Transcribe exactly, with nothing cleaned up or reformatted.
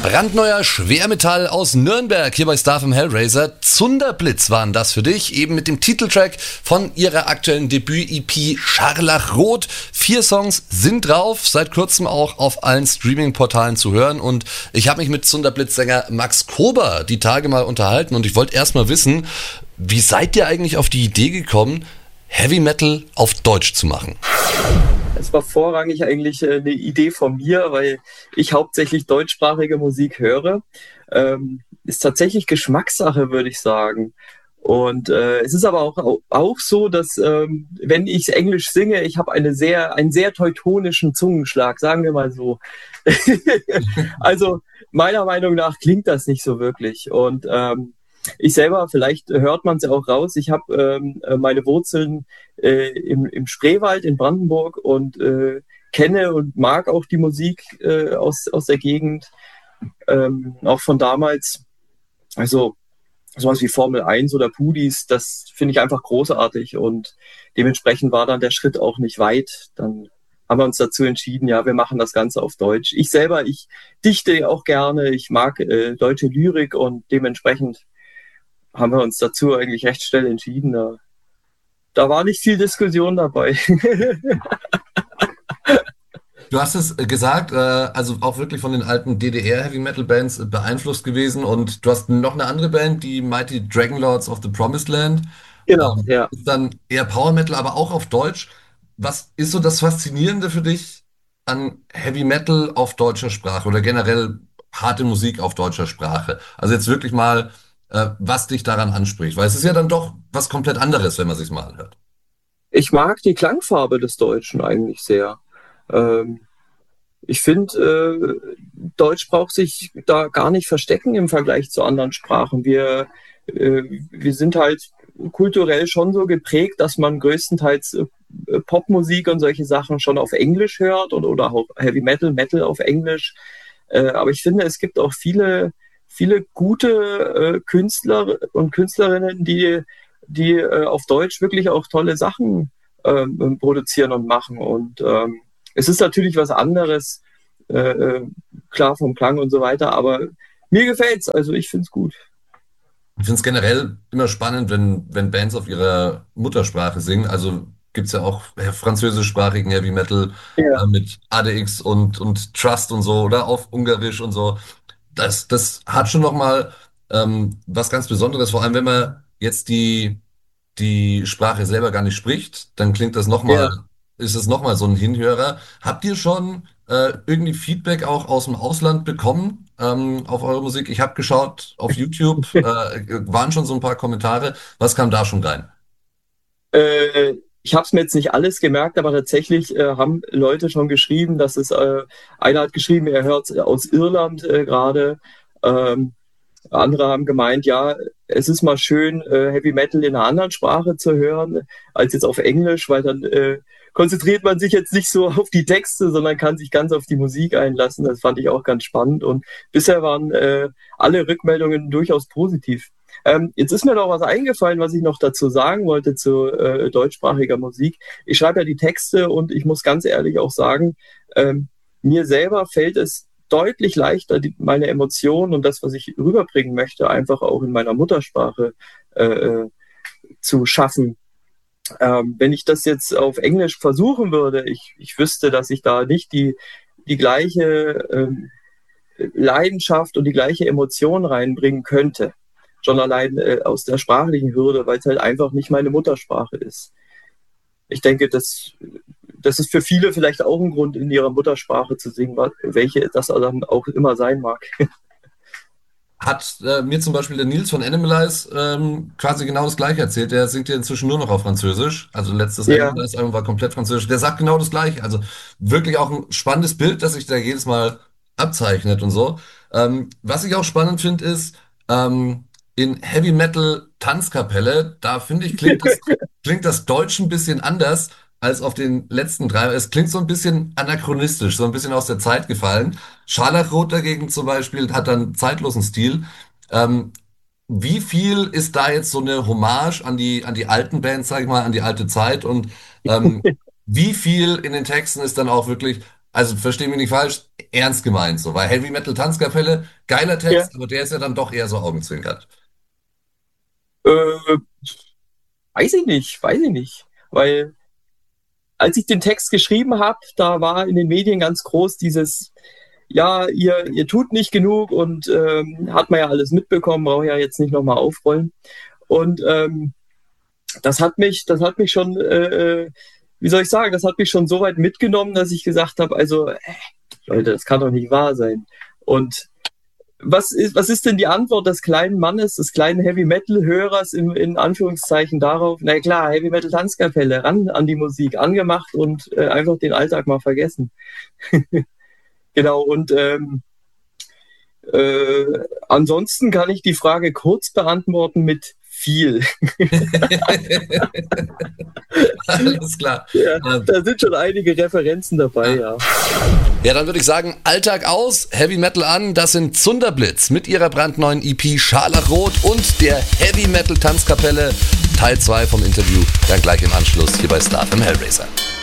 Brandneuer Schwermetall aus Nürnberg, hier bei Star vom Hellraiser. Zunderblitz waren das für dich, eben mit dem Titeltrack von ihrer aktuellen Debüt-E P Scharlachrot. Vier Songs sind drauf, seit kurzem auch auf allen Streaming-Portalen zu hören. Und ich habe mich mit Zunderblitz-Sänger Max Kober die Tage mal unterhalten und ich wollte erst mal wissen, wie seid ihr eigentlich auf die Idee gekommen, Heavy Metal auf Deutsch zu machen? Es war vorrangig eigentlich eine Idee von mir, weil ich hauptsächlich deutschsprachige Musik höre. Ähm, ist tatsächlich Geschmackssache, würde ich sagen. Und äh, es ist aber auch, auch so, dass ähm, wenn ich Englisch singe, ich habe eine sehr, einen sehr teutonischen Zungenschlag, sagen wir mal so. Also meiner Meinung nach klingt das nicht so wirklich. Und ähm, ich selber, vielleicht hört man es ja auch raus, ich habe ähm, meine Wurzeln äh, im, im Spreewald in Brandenburg und äh, kenne und mag auch die Musik äh, aus, aus der Gegend, ähm, auch von damals. Also sowas wie Formel eins oder Pudis, das finde ich einfach großartig und dementsprechend war dann der Schritt auch nicht weit. Dann haben wir uns dazu entschieden, ja, wir machen das Ganze auf Deutsch. Ich selber, ich dichte auch gerne, ich mag äh, deutsche Lyrik und dementsprechend haben wir uns dazu eigentlich recht schnell entschieden. Da, da war nicht viel Diskussion dabei. Du hast es gesagt, äh, also auch wirklich von den alten D D R-Heavy-Metal-Bands beeinflusst gewesen und du hast noch eine andere Band, die Mighty Dragonlords of the Promised Land. Genau, Ähm, ja. ist dann eher Power-Metal, aber auch auf Deutsch. Was ist so das Faszinierende für dich an Heavy-Metal auf deutscher Sprache oder generell harte Musik auf deutscher Sprache? Also jetzt wirklich mal, äh, was dich daran anspricht, weil es ist ja dann doch was komplett anderes, wenn man sich mal anhört. Ich mag die Klangfarbe des Deutschen eigentlich sehr. Ähm, ich finde, äh, Deutsch braucht sich da gar nicht verstecken im Vergleich zu anderen Sprachen. Wir, äh, wir sind halt kulturell schon so geprägt, dass man größtenteils äh, Popmusik und solche Sachen schon auf Englisch hört oder, oder auch Heavy Metal, Metal auf Englisch. Äh, aber ich finde, es gibt auch viele, viele gute äh, Künstler und Künstlerinnen, die, die äh, auf Deutsch wirklich auch tolle Sachen ähm, produzieren und machen. Und ähm, es ist natürlich was anderes, äh, klar vom Klang und so weiter, aber mir gefällt's, also ich find's gut. Ich finde es generell immer spannend, wenn, wenn Bands auf ihrer Muttersprache singen. Also gibt es ja auch französischsprachigen Heavy Metal Ja. äh, mit A D X und, und Trust und so oder auf Ungarisch und so. Das, das hat schon nochmal ähm, was ganz Besonderes, vor allem wenn man jetzt die, die Sprache selber gar nicht spricht, dann klingt das nochmal, Ja. ist es nochmal so ein Hinhörer. Habt ihr schon äh, irgendwie Feedback auch aus dem Ausland bekommen ähm, auf eure Musik? Ich habe geschaut auf YouTube, äh, waren schon so ein paar Kommentare. Was kam da schon rein? Äh, ich habe es mir jetzt nicht alles gemerkt, aber tatsächlich äh, haben Leute schon geschrieben, dass es, äh, einer hat geschrieben, er hört aus Irland äh, gerade. Ähm, andere haben gemeint, ja, es ist mal schön, äh, Heavy Metal in einer anderen Sprache zu hören, als jetzt auf Englisch, weil dann äh, konzentriert man sich jetzt nicht so auf die Texte, sondern kann sich ganz auf die Musik einlassen. Das fand ich auch ganz spannend. Und bisher waren äh, alle Rückmeldungen durchaus positiv. Ähm, jetzt ist mir noch was eingefallen, was ich noch dazu sagen wollte zu äh, deutschsprachiger Musik. Ich schreibe ja die Texte und ich muss ganz ehrlich auch sagen, ähm, mir selber fällt es deutlich leichter, die, meine Emotionen und das, was ich rüberbringen möchte, einfach auch in meiner Muttersprache äh, zu schaffen. Ähm, wenn ich das jetzt auf Englisch versuchen würde, ich, ich wüsste, dass ich da nicht die, die gleiche ähm, Leidenschaft und die gleiche Emotion reinbringen könnte. Schon allein äh, aus der sprachlichen Hürde, weil es halt einfach nicht meine Muttersprache ist. Ich denke, das, das ist für viele vielleicht auch ein Grund, in ihrer Muttersprache zu singen, welche das dann auch immer sein mag. Hat äh, mir zum Beispiel der Nils von Animalize ähm, quasi genau das Gleiche erzählt. Der singt ja inzwischen nur noch auf Französisch. Also letztes Ja, Animalize-Album war komplett Französisch. Der sagt genau das Gleiche. Also wirklich auch ein spannendes Bild, das sich da jedes Mal abzeichnet und so. Ähm, was ich auch spannend finde, ist, ähm, in Heavy Metal Tanzkapelle, da finde ich, klingt das, klingt das Deutsch ein bisschen anders als auf den letzten drei. Es klingt so ein bisschen anachronistisch, so ein bisschen aus der Zeit gefallen. Scharlachrot dagegen zum Beispiel hat dann zeitlosen Stil. Ähm, wie viel ist da jetzt so eine Hommage an die, an die alten Bands, sag ich mal, an die alte Zeit und ähm, wie viel in den Texten ist dann auch wirklich also versteh mich nicht falsch, ernst gemeint so, weil Heavy Metal Tanzkapelle, geiler Ja. Text, aber der ist ja dann doch eher so augenzwinkert. Äh, weiß ich nicht, weiß ich nicht. Weil als ich den Text geschrieben habe, da war in den Medien ganz groß dieses, ja, ihr, ihr tut nicht genug und ähm, hat man ja alles mitbekommen, brauche ja jetzt nicht nochmal aufrollen. Und ähm, das hat mich, das hat mich schon, äh, äh, wie soll ich sagen, das hat mich schon so weit mitgenommen, dass ich gesagt habe, also, äh, Leute, das kann doch nicht wahr sein. Und was ist, was ist denn die Antwort des kleinen Mannes, des kleinen Heavy Metal Hörers in, in Anführungszeichen darauf? Na klar, Heavy Metal Tanzkapelle, ran an die Musik, angemacht und äh, einfach den Alltag mal vergessen. Genau, und ähm, äh, ansonsten kann ich die Frage kurz beantworten mit viel. Alles klar. Ja, Ähm, da sind schon einige Referenzen dabei, ja. ja. Ja, dann würde ich sagen, Alltag aus, Heavy Metal an. Das sind Zunderblitz mit ihrer brandneuen E P Scharlachrot und der Heavy Metal Tanzkapelle. Teil zwei vom Interview, dann gleich im Anschluss hier bei Star F M Hellraiser.